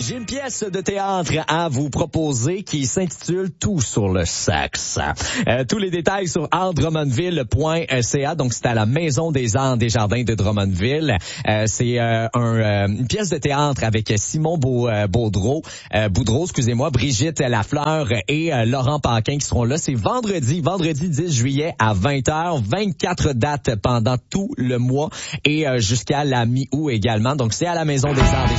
J'ai une pièce de théâtre à vous proposer qui s'intitule Tout sur le sexe. Tous les détails sur artdrummondville.ca. Donc, c'est à la Maison des Arts des Jardins de Drummondville. C'est une pièce de théâtre avec Simon Boudreau, Brigitte Lafleur et Laurent Paquin qui seront là. C'est vendredi 10 juillet à 20h. 24 dates pendant tout le mois et jusqu'à la mi-août également. Donc, c'est à la Maison des Arts des